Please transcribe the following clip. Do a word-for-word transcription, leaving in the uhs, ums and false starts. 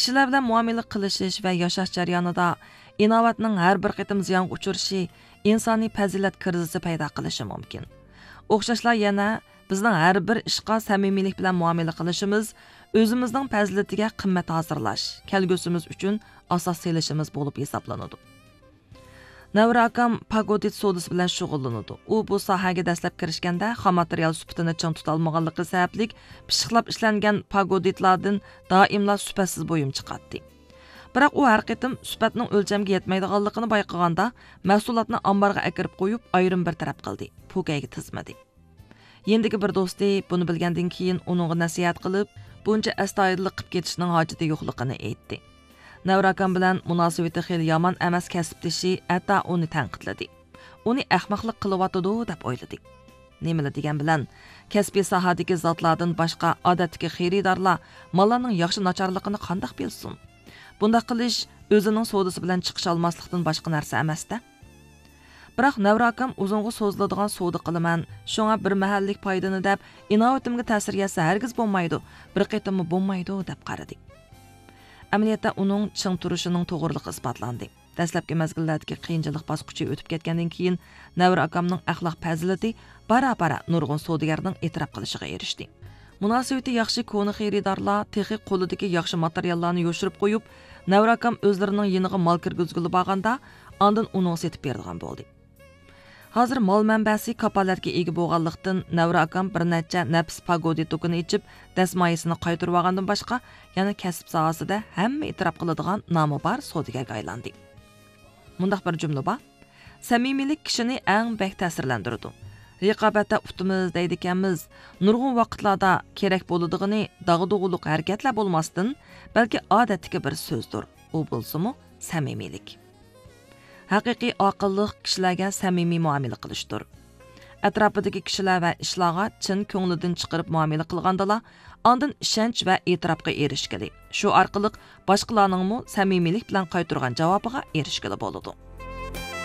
kishilar bilan muomala qilishish va yashash jarayonida inovatning har bir qitim ziyonga uchrashi insoniy fazilat krizisi paydo qilishi mumkin. O'xshashlar yana bizning har bir ishqa samimiylik bilan muomala qilishimiz o'zimizning fazilatiga qimmat hozirlash, kelgusimiz uchun asos selishimiz bo'lib hisoblanadi. Navra akam pagodit sodasi bilan shug'ullanadi. U bu sohaga dastlab kirishganda xom material sifatini ching tuta olmaganligi sababli pishiqlab ishlangan pagoditlardan doimla sifatsiz bo'yim chiqardi. Biroq u har qitim sifatning o'lchamga yetmaydiganligini bayqaganda mahsulotni omborga akirib qo'yib ayrim bir taraf qildi. Po'kayga tizmadi. Yendigi bir do'sti buni bilgandan keyin uningga nasihat qilib, buncha astoydillik qilib ketishning hojati yo'qligini aytdi. Navrakam bilan munosabati xil yomon emas kasbdishi hatto uni tanqidladi. Uni ahmoqlik qilyotidi deb o'yladi. Nimalar degan bilan kasbiy sohadagi zotlardan boshqa odatdagi xaridorlar mallarning yaxshi nacharligini qanday bilsin? Bunda qilish o'zining sodasi bilan chiqish olmaslikdan boshqa narsa emas-da. Biroq Navrakam uzunga so'zladigan savdo qilaman, shunga bir mahallik foydani deb inovatimga ta'sir yasa hargiz bo'lmaydi, bir qitimmi bo'lmaydi deb qaradi. Amaliyotda uning ching turishining to'g'riligi isbotlandi. Dastlabki mezgillardagi qiyinchilik bosqichi o'tib ketgandan keyin Navrakamning axloq fazilati bara-bara nurg'un savdogarning e'tirof qilishiga erishdi. Munosabati yaxshi koni xaridorlar texi qo'lidagi yaxshi materiallarni yo'shirib qo'yib, Navrakam o'zlarining yeniga mol kirgizgili bo'lganda, ondan uni setib berdigan bo'ldi. Hozir mol manbasi kapolatga ega bo'lganlikdan Navrakam bir necha nafs pagodi to'kini ichib, dasmoyisini qaytarib olgandan boshqa, yana kasb sohasida hamma e'tirof qiladigan nomi bor savdogarga aylandi. Mundaq bir jumla bor: samimiylik kishini eng bek ta'sirlantiradi. Raqobatda utimiz deydiganmiz, nurg'un vaqtlarda kerak bo'ladigini dag'dug'uluq harakatlar bo'lmasdan, balki odatdagi bir so'zdir. U bo'lsa-mu samimiylik. Haqiqiy oqillik kishilarga samimiy muomala qilishdir. Atrofidagi kishilar va ishlarga chin ko'nglidan chiqarib muomala qilgandalar, ondan ishonch va e'tirofga erishgili. Shu orqali boshqalarning mu samimiylik bilan qaytargan javobiga erishgili bo'ladi.